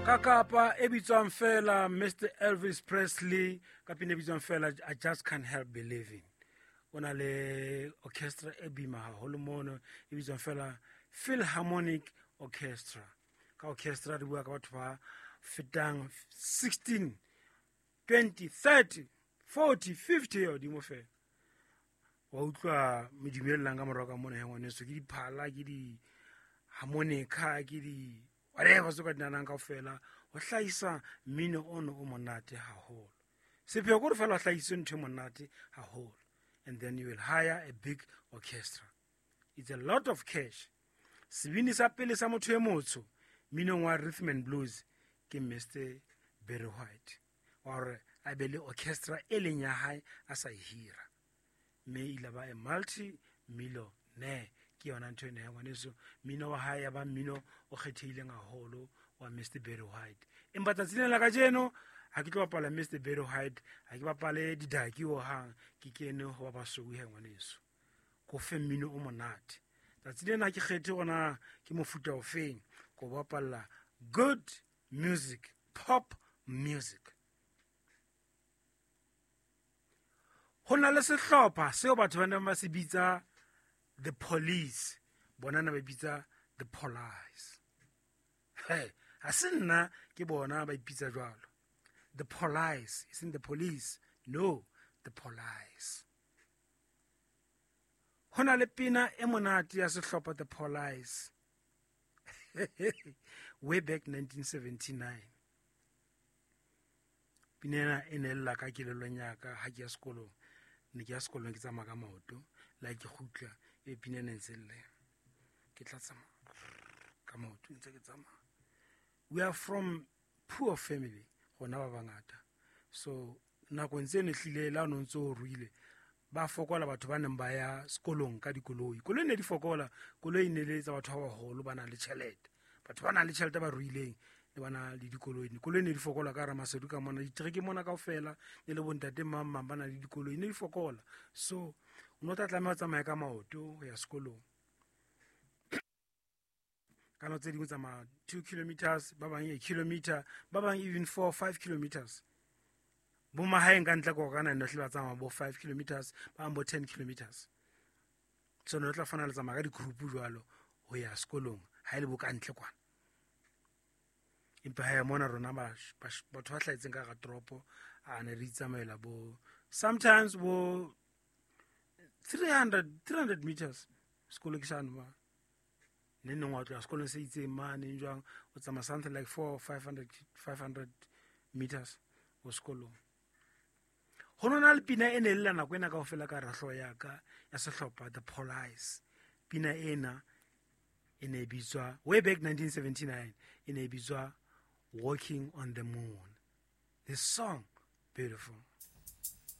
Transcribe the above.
Kakapa ebitswang fela Mr. Elvis Presley ka pina ebitswang fela I Just Can't Help Believing. Ona le orchestra ebima haholo mono ebitswang fela Philharmonic Orchestra. Ka orchestra di bua ka batho ba fetang 16, 20, 30, 40, 50 o di mo fela. Wa utlwa medimellang ka morao ka mona he ngwaneso ke diphala ke di harmonica ke di whatever so ka dinanang kaofela o hlaisa mmino ono o monate haholo. Sepheo ke gore fela o hlaise ntho e monate haholo, and then you will hire a big orchestra. It's a lot of cash. Sebini sa pele sa motho e motsho mminong wa rhythm and blues ke Mr. Barry White, or a be le orchestra e leng ya hae a sa e hira, mme ile ba a multi-millionaire ke yona ntho ene ya ngwaneso. Mmino wa hae ya ba mmino o kgethehileng haholo wa Mr. Barry White. Empa tsatsing la kajeno ha ke tlo bapala Mr. Barry White, ha ke bapale didaki ho hang, ke kene ho ba basou he ngwaneso ko fe mmino o monate. Tsatsing lena ke kgethe gona ke mofuta o feng ko bapalla good music, pop music. Ho na le sehlopha seo batho ba neng ba se bitsa The Police, bona na ba bitsa The Police. Ha se nna ke bona ba ipitsa jwalo. The Police, isn't the police? No, The Police. Ho na le pina e monate ya sehlopha The Police. Way back 1979. Pina e ne lla ka kelelong ya ka ha ke ya sekolong. Ne ke ya sekolong ke tsamaya ka maoto, la ke khutla e pina ne ntse ke tla tsamaya ka maoto ntse ke tsamaya. We are from poor family gona ba bangata, so nako ntse ne hlile la no ntse o ruile ba fokola batho ba neng ba ya sekolong ka dikoloi. Koloi ne di fokola, koloi ne le tsa batho ba baholo ba na le tšhelete, batho ba na le tšhelete ba ruileng le bana le dikoloi. Koloi ne di fokola ka Ramasedu ka mona, ditereke mona kaofela le le bontate mang ba na le dikoloi ne di fokola, so o no tla tlameha ho tsamaya ka maoto ho ya sekolong. Ka no tse dingwe tsamaya 2 kilometers, ba bang 1 kilometer, ba bang even 4 or 5 kilometers. Bo mahaeng ka ntle ko kana no hle ba tsamaya bo 5 kilometers, ba bang bo 10 kilometers. So no tla fana le tsamaya ka di-group jwalo ho ya sekolong ha ile bo ka ntle kwana. Empa ha mona rona batho ba hlaetseng ka ga tropo a ne re tsamaela bo sometimes bo 300 meters sekolo ke sana ba ne nngwe wa tla sekolong se itseng mane jwang o tsamaya something like 4 or 500 meters go sekolong. Ho nona le pina e ne le nako ena kaofela ka rahlo ya ka ya sehlopha The Police. Pina ena e ne bitswa way back 1979, e ne bitswa Walking on the Moon. This song, beautiful.